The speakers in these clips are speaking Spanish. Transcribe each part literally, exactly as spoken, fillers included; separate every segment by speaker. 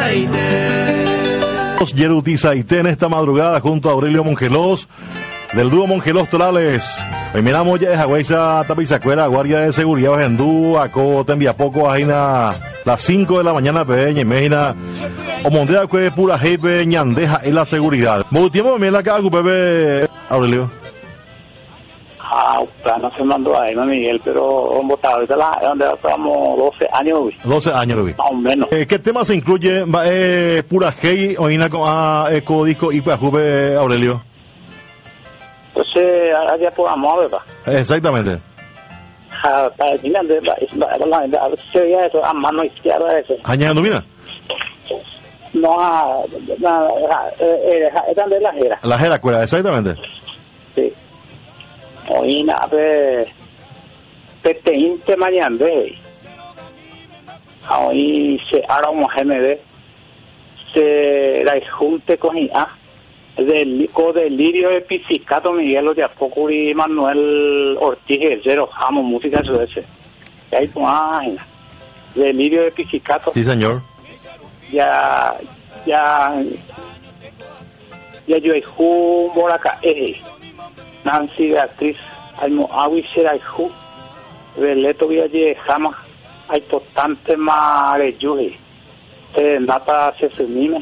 Speaker 1: Yeruti Saité en esta madrugada junto a Aurelio Mongelos del dúo Mongelos Torales. Hoy miramos ya de Jagüeyza Tapizacuera, guardia de seguridad en dúo, aco te envía poco a las cinco de la mañana peña, imagina o mondea que pura jefe ñandeja en la seguridad. Multimo me la cago bebé Aurelio.
Speaker 2: Ah, no se mandó ahí, no Miguel, pero un votado, ahorita la, donde estamos doce años, güey.
Speaker 1: doce años, lo vi.
Speaker 2: Más o menos.
Speaker 1: Eh, ¿Qué tema se incluye? Eh, pura hey, oína con ah, eco disco y pues jube Aurelio.
Speaker 2: Entonces, ahora ya podamos ver, va.
Speaker 1: Exactamente.
Speaker 2: Ah, para el final de la, a ver si se veía eso, a mano izquierda eso.
Speaker 1: ¿Añadiendo mina?
Speaker 2: No, a, es de la jera.
Speaker 1: La jera, cuera, exactamente.
Speaker 2: Sí. Hoy nada, pues, te inte mañana, ¿ves? Hoy se hará un G M D, se la junte con I A, del delirio de Pizzicato, Miguel Oyapoco y Manuel Ortiz, el cero, amo música su ese. Y ahí, pues, delirio de Pizzicato.
Speaker 1: Sí, señor.
Speaker 2: Ya, ya, ya yo hay un boraca, eh. Nancy Beatriz, hay mo agui será hijo, veleto viaje jama, hay totante mare yuji, se nata se semime,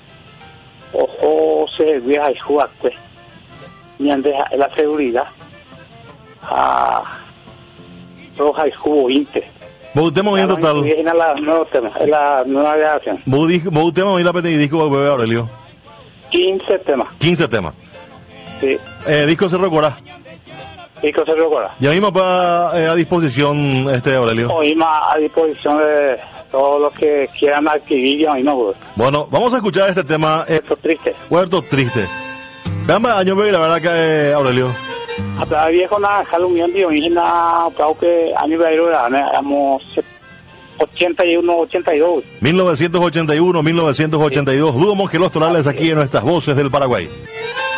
Speaker 2: ojo se vieja hijo acte, ni ande la seguridad, ah, roja hijo inte.
Speaker 1: Vos tema en total.
Speaker 2: Es la nueva tema, es la nueva creación.
Speaker 1: Vos vos tema y la peti disco bebé Aurelio.
Speaker 2: quince temas.
Speaker 1: quince temas.
Speaker 2: Sí.
Speaker 1: Eh, disco se recuerda.
Speaker 2: Disco se recuerda.
Speaker 1: Ya mismo para eh, a disposición este Aurelio.
Speaker 2: Hoy más a disposición de todos los que quieran adquirir ya mismo. Pues.
Speaker 1: Bueno, vamos a escuchar este tema. Eh,
Speaker 2: Puerto Triste.
Speaker 1: Puerto Triste. Vean año ve la verdad que eh, Aurelio.
Speaker 2: Hasta viejo na jalumión dio y na creo que año ve era éramos ochenta y uno, ochenta y dos.
Speaker 1: mil novecientos ochenta y uno, mil novecientos ochenta y dos. Dúo Mongelos Torales aquí en nuestras voces del Paraguay.